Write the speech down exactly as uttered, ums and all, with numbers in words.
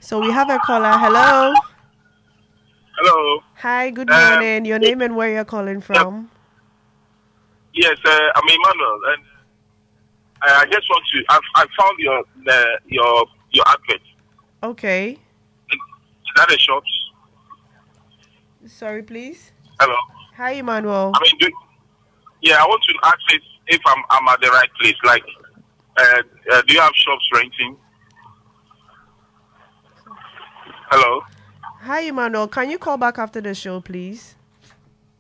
So we have a caller. Hello. Hello. Hi, good Um, morning. Your name and where you're calling yep, from? yes, uh, I'm Emmanuel, and I I just want to. I, I found your uh, your your advert. Okay. Is that a shops? Sorry, please. Hello. Hi, Emmanuel. I mean, do, yeah, I want to ask if, if I'm I'm at the right place. Like, uh, uh, do you have shops renting? Hello. Hi, Emmanuel. Can you call back after the show, please?